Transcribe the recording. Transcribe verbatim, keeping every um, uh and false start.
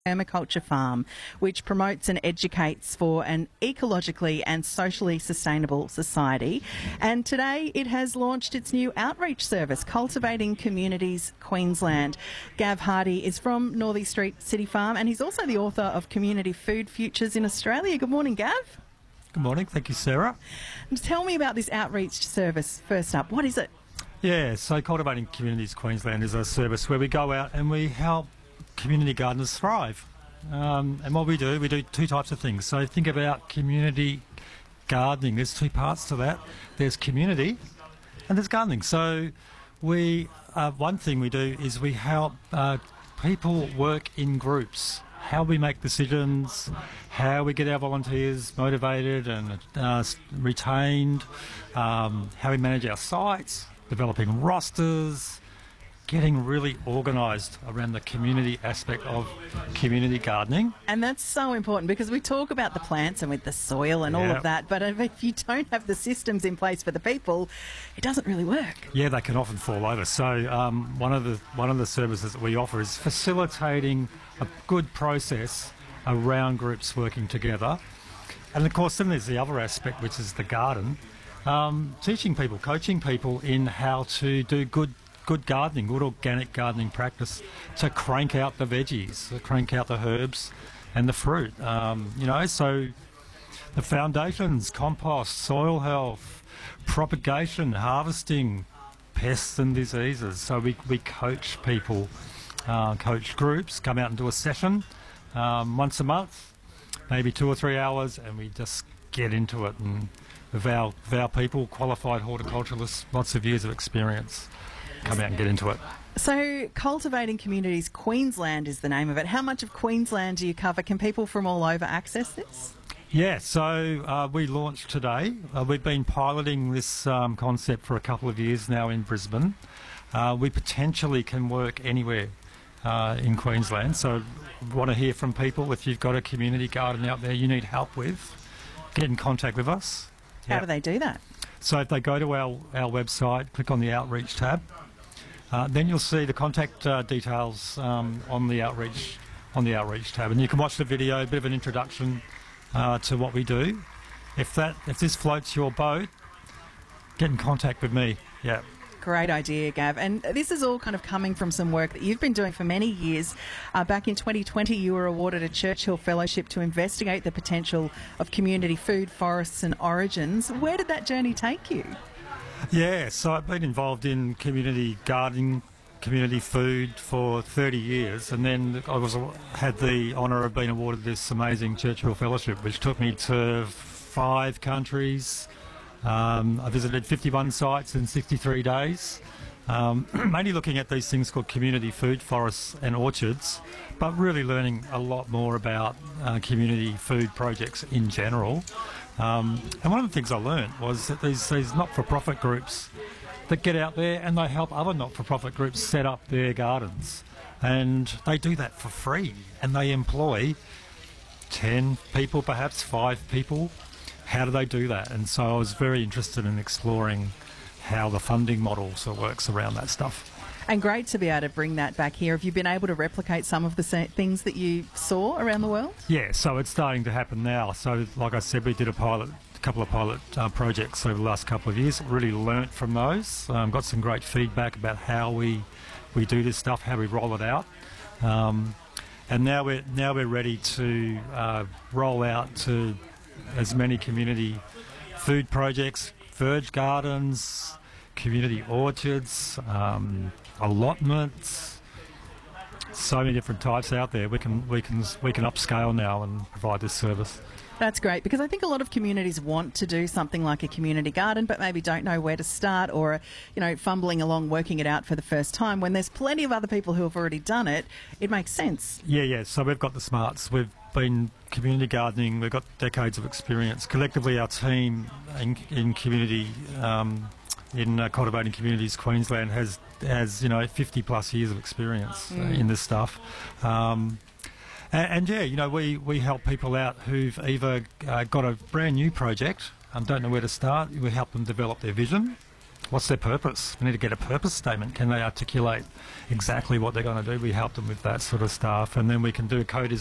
Permaculture Farm, which promotes and educates for an ecologically and socially sustainable society. And today it has launched its new outreach service, Cultivating Communities Queensland. Gav Hardy is from Northey Street City Farm, and he's also the author of Community Food Futures in Australia. Good morning, Gav. Good morning. Thank you, Sarah. Tell me about this outreach service first up. What is it? Yeah, so Cultivating Communities Queensland is a service where we go out and we help community gardeners thrive. Um, and what we do, we do two types of things. So think about community gardening. There's two parts to that. There's community and there's gardening. So we, uh, one thing we do is we help uh, people work in groups. How we make decisions, how we get our volunteers motivated and uh, retained, um, how we manage our sites, developing rosters, getting really organised around the community aspect of community gardening. And that's so important because we talk about the plants and with the soil and all Yeah. of that, but if you don't have the systems in place for the people, it doesn't really work. Yeah, they can often fall over. So um, one of the one of the services that we offer is facilitating a good process around groups working together. And of course, then there's the other aspect, which is the garden. Um, teaching people, coaching people in how to do good good gardening, good organic gardening practice to crank out the veggies, to crank out the herbs and the fruit. Um, you know, so the foundations, compost, soil health, propagation, harvesting, pests and diseases. So we, we coach people, uh, coach groups, come out and do a session um, once a month, maybe two or three hours, and we just get into it. And with our, with our people, qualified horticulturalists, lots of years of experience, come out and get into it. So Cultivating Communities Queensland is the name of it. How much of Queensland do you cover? Can people from all over access this? Yeah, so uh, we launched today. Uh, we've been piloting this um, concept for a couple of years now in Brisbane. Uh, we potentially can work anywhere uh, in Queensland. So want to hear from people. If you've got a community garden out there you need help with, get in contact with us. How Yep. do they do that? So if they go to our, our website, click on the outreach tab, uh, then you'll see the contact uh, details um, on the outreach on the outreach tab, and you can watch the video, a bit of an introduction uh, to what we do. If that if this floats your boat, get in contact with me. Yeah. Great idea, Gav. And this is all kind of coming from some work that you've been doing for many years. Uh, back in twenty twenty, you were awarded a Churchill Fellowship to investigate the potential of community food, forests and origins. Where did that journey take you? Yeah, so I've been involved in community gardening, community food for thirty years, and then I was had the honour of being awarded this amazing Churchill Fellowship, which took me to five countries. Um, I visited fifty-one sites in sixty-three days, um, mainly looking at these things called community food, forests and orchards, but really learning a lot more about uh, community food projects in general. Um, and one of the things I learned was that these, these not-for-profit groups that get out there and they help other not-for-profit groups set up their gardens. And they do that for free, and they employ ten people, perhaps five people. How do they do that? And so I was very interested in exploring how the funding model sort of works around that stuff. And great to be able to bring that back here. Have you been able to replicate some of the sa- things that you saw around the world? Yeah, so it's starting to happen now. So like I said, we did a pilot, a couple of pilot uh, projects over the last couple of years. Really learnt from those. Um, got some great feedback about how we we do this stuff, how we roll it out. Um, and now we're now we're ready to uh, roll out to as many community food projects, verge gardens, community orchards, um, allotments. So many different types out there. We can we can we can upscale now and provide this service. That's great, because I think a lot of communities want to do something like a community garden, but maybe don't know where to start, or, you know, fumbling along working it out for the first time. When there's plenty of other people who have already done it, it makes sense. Yeah, yeah. So we've got the smarts. We've been community gardening. We've got decades of experience. Collectively, our team in, in community, um, in uh, Cultivating Communities Queensland has, has, you know, fifty plus years of experience Mm. uh, in this stuff. Um, and, and yeah, you know, we, we help people out who've either uh, got a brand new project and don't know where to start. We help them develop their vision. what's their purpose? We need to get a purpose statement. Can they articulate exactly what they're going to do? We help them with that sort of stuff, and then we can do co-design